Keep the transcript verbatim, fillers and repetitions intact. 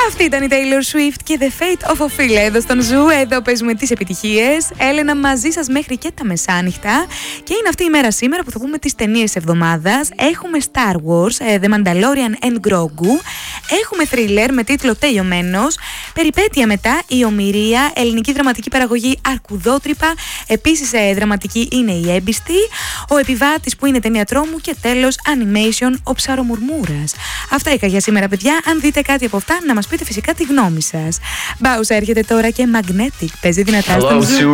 Αυτή ήταν η Taylor Swift και The Fate of Ophelia εδώ στον Ζου. Εδώ παίζουμε τις επιτυχίες. Έλενα μαζί σας μέχρι και τα μεσάνυχτα. Και είναι αυτή η μέρα σήμερα που θα πούμε τις ταινίες εβδομάδας. Έχουμε Star Wars, The Mandalorian and Grogu. Έχουμε thriller με τίτλο Τελειωμένος. Περιπέτεια μετά, η Ομηρία, ελληνική δραματική παραγωγή Αρκουδότρυπα. Επίσης δραματική είναι η Έμπιστη. Ο Επιβάτης που είναι ταινία τρόμου. Και τέλος animation, ο Ψαρομουρμούρας. Αυτά είχα για σήμερα, παιδιά. Αν δείτε κάτι από αυτά, να μας πείτε φυσικά τη γνώμη σας. Μπάουσα έρχεται τώρα και Magnetic. Παίζει δυνατά στον Ζου.